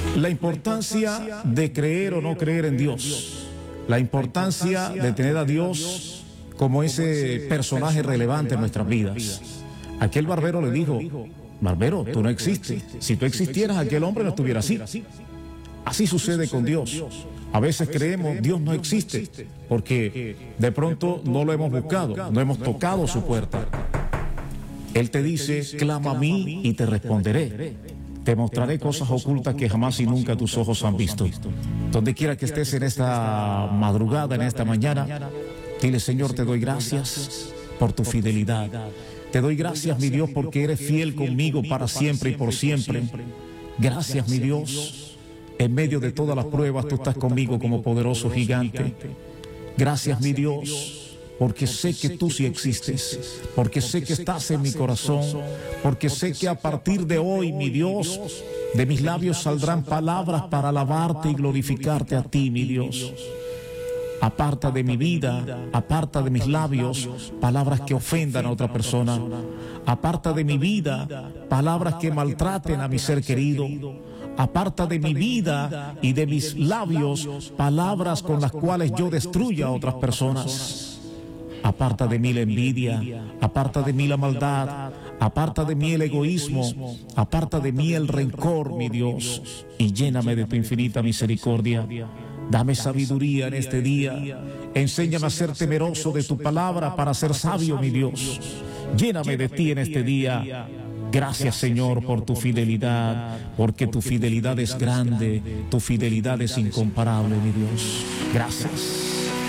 La importancia de creer o no creer en Dios, la importancia de tener a Dios como ese personaje relevante en nuestras vidas. Aquel barbero le dijo: barbero, tú no existes. Si tú existieras, aquel hombre no estuviera así. Así sucede con Dios. A veces creemos Dios no existe porque de pronto no lo hemos buscado, no hemos tocado su puerta. Él te dice: clama a mí y te responderé. Te mostraré cosas ocultas que jamás y nunca tus ojos han visto. Donde quiera que estés en esta madrugada, en esta mañana, dile: Señor, te doy gracias por tu fidelidad. Te doy gracias, mi Dios, porque eres fiel conmigo para siempre y por siempre. Gracias, mi Dios. En medio de todas las pruebas, tú estás conmigo como poderoso gigante. Gracias, mi Dios, porque sé que tú sí existes, porque sé que estás en mi corazón, porque sé que a partir de hoy, mi Dios, de mis labios saldrán palabras para alabarte y glorificarte a ti, mi Dios. Aparta de mi vida, aparta de mis labios palabras que ofendan a otra persona. Aparta de mi vida palabras que maltraten a mi ser querido. Aparta de mi vida y de mis labios palabras con las cuales yo destruya a otras personas. Aparta de mí la envidia, aparta de mí la maldad, aparta de mí el egoísmo, aparta de mí el rencor, mi Dios, y lléname de tu infinita misericordia. Dame sabiduría en este día. Enséñame a ser temeroso de tu palabra para ser sabio, mi Dios. Lléname de ti en este día. Gracias, Señor, por tu fidelidad, porque tu fidelidad es grande, tu fidelidad es incomparable, mi Dios. Gracias.